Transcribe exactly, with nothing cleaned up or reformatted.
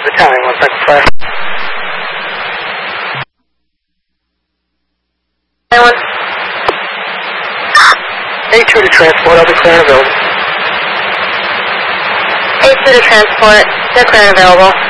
Battalion, one second fire. Anyone? A two to transport, I'll be clear and available. A two to transport, they're clear and available.